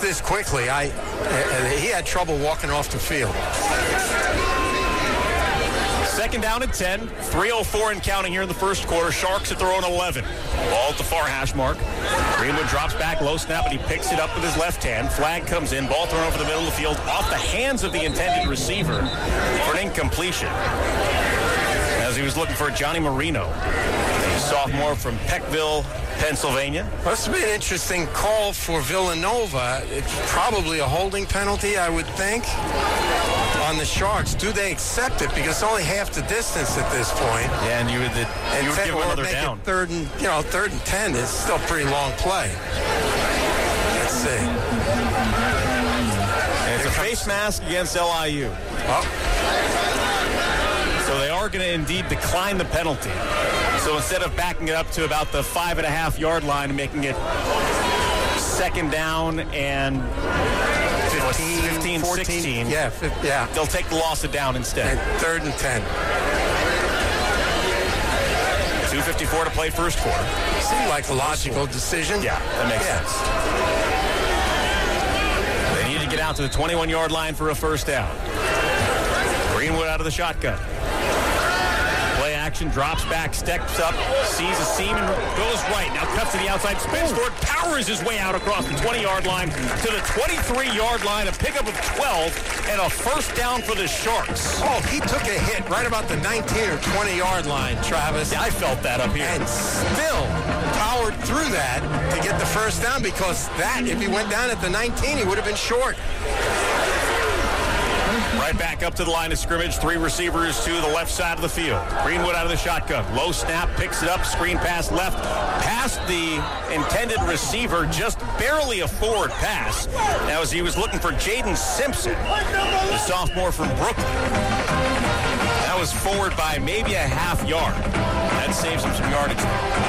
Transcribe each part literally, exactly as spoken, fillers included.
this quickly, I uh, he had trouble walking off the field. Second down and ten, three oh four and counting here in the first quarter. Sharks at their own eleven. Ball at the far hash mark. Greenwood drops back, low snap, and he picks it up with his left hand. Flag comes in, ball thrown over the middle of the field, off the hands of the intended receiver for an incompletion. As he was looking for Johnny Marino, a sophomore from Peckville, Pennsylvania. Must have been an interesting call for Villanova. It's probably a holding penalty, I would think, on the Sharks. Do they accept it? Because it's only half the distance at this point. Yeah, and you would, the, and you would ten, give them another make down. It third and you know, third and ten is still a pretty long play. Let's see. And it's a face mask against L I U. Oh. So they are going to indeed decline the penalty. So instead of backing it up to about the five and a half yard line and making it second down and fifteen, fifteen fourteen, sixteen, yeah, yeah, they'll take the loss of down instead. And third and ten. two fifty-four to play first quarter. Seemed like a logical decision. Yeah, that makes yeah. sense. They need to get out to the twenty-one yard line for a first down. Greenwood out of the shotgun. Play action, drops back, steps up, sees a seam, and goes right. Now cuts to the outside, spins forward, powers his way out across the twenty yard line to the twenty-three yard line, a pickup of twelve, and a first down for the Sharks. Oh, he took a hit right about the nineteen or twenty yard line, Travis. Yeah, I felt that up here. And still powered through that to get the first down, because that, if he went down at the nineteen, he would have been short. Right back up to the line of scrimmage. Three receivers to the left side of the field. Greenwood out of the shotgun. Low snap, picks it up, screen pass left. Past the intended receiver, just barely a forward pass. Now as he was looking for Jaden Simpson, the sophomore from Brooklyn. That was forward by maybe a half yard. That saves him some yardage.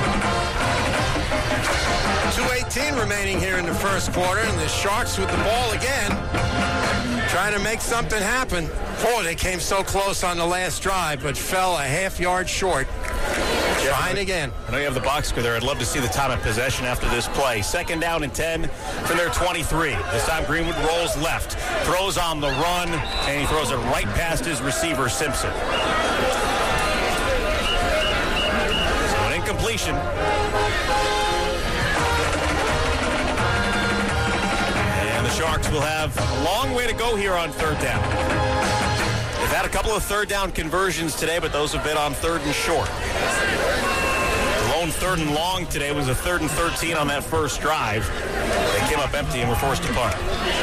two eighteen remaining here in the first quarter, and the Sharks with the ball again, trying to make something happen. Oh, they came so close on the last drive, but fell a half yard short. Trying again. I know you have the box score there. I'd love to see the time of possession after this play. Second down and ten from their twenty-three. This time Greenwood rolls left, throws on the run, and he throws it right past his receiver, Simpson. So an incompletion. The Sharks will have a long way to go here on third down. They've had a couple of third down conversions today, but those have been on third and short. The lone third and long today was a third and thirteen on that first drive. They came up empty and were forced to punt.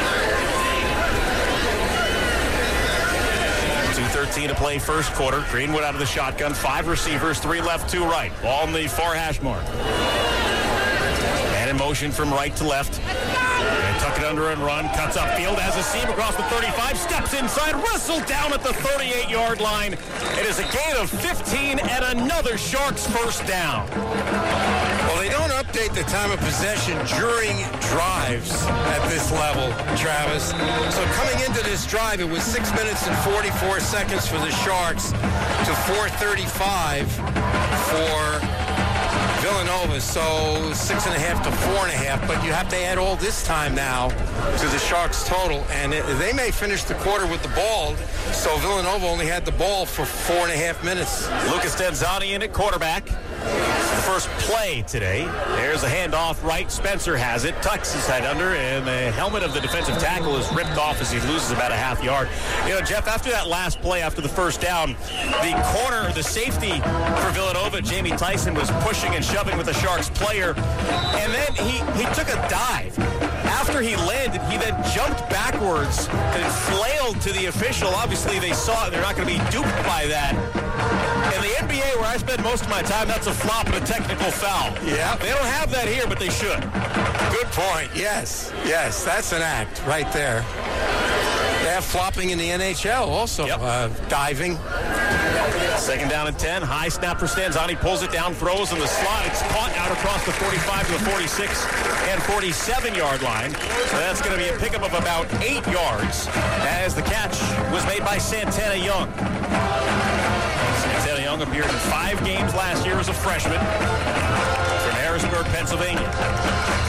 two thirteen to play first quarter. Greenwood out of the shotgun. Five receivers, three left, two right. Ball in the far hash mark. Man in motion from right to left. And tuck it under and run, cuts upfield, has a seam across the thirty-five, steps inside, wrestled down at the thirty-eight yard line. It is a gain of fifteen and another Sharks first down. Well, they don't update the time of possession during drives at this level, Travis. So coming into this drive, it was six minutes and forty-four seconds for the Sharks to four thirty-five for Villanova, so six and a half to four and a half, but you have to add all this time now to the Sharks total, and it, they may finish the quarter with the ball, so Villanova only had the ball for four and a half minutes. Lucas Denzani in at quarterback. The first play today. There's a handoff right. Spencer has it, tucks his head under, and the helmet of the defensive tackle is ripped off as he loses about a half yard. You know, Jeff, after that last play, after the first down, the corner, the safety for Villanova, Jamie Tyson, was pushing and shoving with the Sharks player, and then he, he took a dive. After he landed, he then jumped backwards and flailed to the official. Obviously, they saw it. They're not going to be duped by that. In the N B A, where I spend most of my time, that's a flop and a technical foul. Yeah. They don't have that here, but they should. Good point. Yes. Yes, that's an act right there. They have flopping in the N H L also. Yep. Uh, diving. Second down and ten. High snap for Stanzani. Pulls it down, throws in the slot. It's caught out across the forty-five to the forty-six and forty-seven yard line. So that's going to be a pickup of about eight yards as the catch was made by Santana Young. Santana Young appeared in five games last year as a freshman from Harrisburg, Pennsylvania.